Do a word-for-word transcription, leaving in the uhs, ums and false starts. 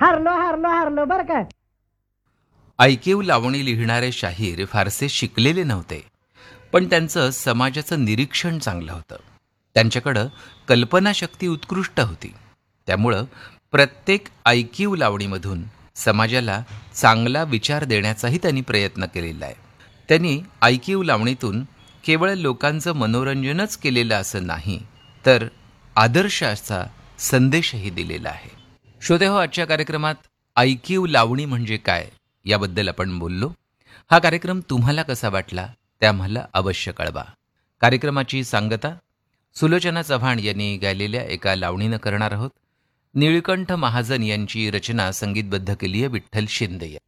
हारलो हारलो हारलो बरं का. ऐकीव लावणी लिहिणारे शाहीर फारसे शिकलेले नव्हते, पण त्यांचं समाजाचं निरीक्षण चांगलं होतं. त्यांच्याकडं कल्पनाशक्ती उत्कृष्ट होती. त्यामुळं प्रत्येक ऐकीव लावणीमधून समाजाला चांगला विचार देण्याचाही त्यांनी प्रयत्न केलेला आहे. त्यांनी ऐकीव लावणीतून केवळ लोकांचं मनोरंजनच केलेलं असं नाही, तर आदर्शाचा संदेशही दिलेला आहे. श्रोते हो, आजच्या कार्यक्रमात ऐकीव लावणी म्हणजे काय याबद्दल आपण बोललो. हा कार्यक्रम तुम्हाला कसा वाटला ते आम्हाला अवश्य कळवा. कार्यक्रमाची सांगता सुलोचना चव्हाण यांनी गायलेल्या एका लावणीनं करणार आहोत. निळकंठ महाजन यांची रचना संगीतबद्ध केली आहे विठ्ठल शिंदे.